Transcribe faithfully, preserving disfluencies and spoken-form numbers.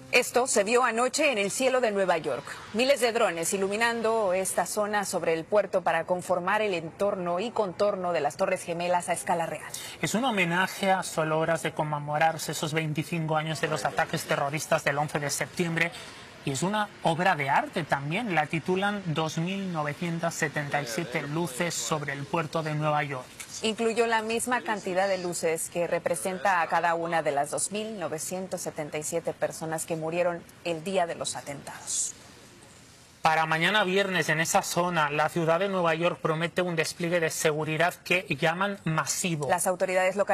Esto se vio anoche en el cielo de Nueva York. Miles de drones iluminando esta zona sobre el puerto para conformar el entorno y contorno de las Torres Gemelas a escala real. Es un homenaje a solo horas de conmemorarse esos veinticinco años de los ataques terroristas del once de septiembre. Y es una obra de arte también. La titulan dos mil novecientas setenta y siete luces sobre el puerto de Nueva York. Incluyó la misma cantidad de luces que representa a cada una de las dos mil novecientas setenta y siete personas que murieron el día de los atentados. Para mañana viernes en esa zona, la ciudad de Nueva York promete un despliegue de seguridad que llaman masivo. Las autoridades locales